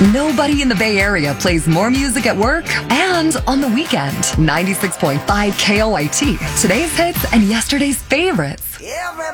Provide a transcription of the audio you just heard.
Nobody in the Bay Area plays more music at work and on the weekend. 96.5 KOIT. Today's hits and yesterday's favorites.